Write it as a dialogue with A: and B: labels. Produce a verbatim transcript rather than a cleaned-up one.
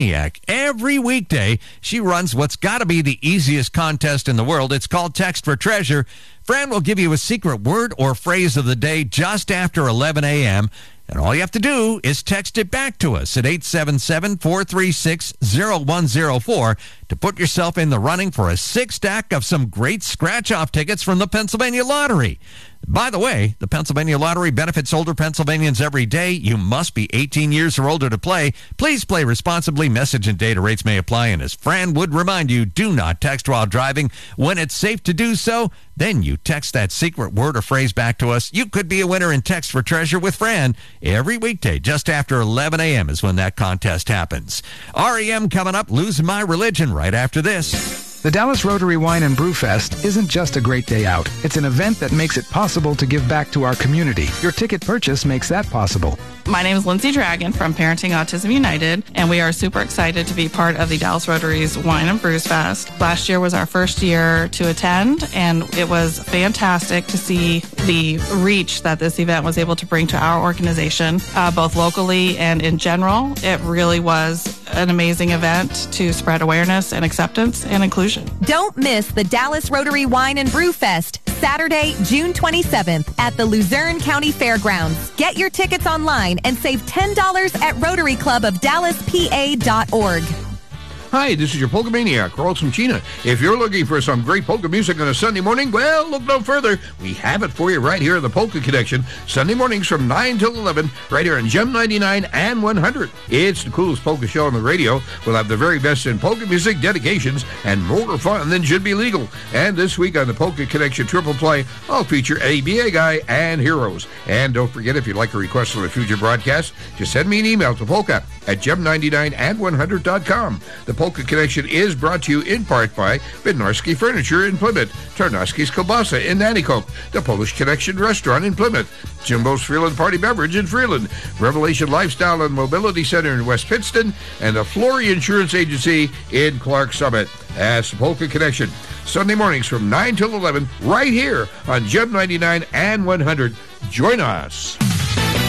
A: Every weekday, she runs what's got to be the easiest contest in the world. It's called Text for Treasure. Fran will give you a secret word or phrase of the day just after eleven a.m., and all you have to do is text it back to us at eight seven seven, four three six, zero one zero four to put yourself in the running for a six-stack of some great scratch-off tickets from the Pennsylvania Lottery. By the way, the Pennsylvania Lottery benefits older Pennsylvanians every day. You must be eighteen years or older to play. Please play responsibly. Message and data rates may apply. And as Fran would remind you, do not text while driving. When it's safe to do so, then you text that secret word or phrase back to us. You could be a winner in Text for Treasure with Fran. Every weekday, just after eleven a.m. is when that contest happens. R E M coming up, Losing My Religion, right after this.
B: The Dallas Rotary Wine and Brew Fest isn't just a great day out. It's an event that makes it possible to give back to our community. Your ticket purchase makes that possible.
C: My name is Lindsay Dragon from Parenting Autism United, and we are super excited to be part of the Dallas Rotary's Wine and Brews Fest. Last year was our first year to attend, and it was fantastic to see the reach that this event was able to bring to our organization, uh, both locally and in general. It really was an amazing event to spread awareness and acceptance and inclusion.
D: Don't miss the Dallas Rotary Wine and Brew Fest, Saturday, June twenty-seventh at the Luzerne County Fairgrounds. Get your tickets online and save ten dollars at rotary club of dallas p a dot org.
E: Hi, this is your Polka Maniac, Carl China. If you're looking for some great polka music on a Sunday morning, well, look no further. We have it for you right here in the Polka Connection. Sunday mornings from nine till eleven, right here on Gem ninety-nine and one hundred. It's the coolest polka show on the radio. We'll have the very best in polka music, dedications, and more fun than should be legal. And this week on the Polka Connection Triple Play, I'll feature A B A Guy and Heroes. And don't forget, if you'd like a request for a future broadcast, just send me an email to polka at gem ninety-nine and one hundred dot com. The Polka Connection is brought to you in part by Bednarski Furniture in Plymouth, Tarnowski's Kielbasa in Nanticoke, the Polish Connection Restaurant in Plymouth, Jimbo's Freeland Party Beverage in Freeland, Revelation Lifestyle and Mobility Center in West Pittston, and the Flory Insurance Agency in Clark Summit. That's the Polka Connection. Sunday mornings from nine till eleven, right here on Gem ninety-nine and one hundred. Join us.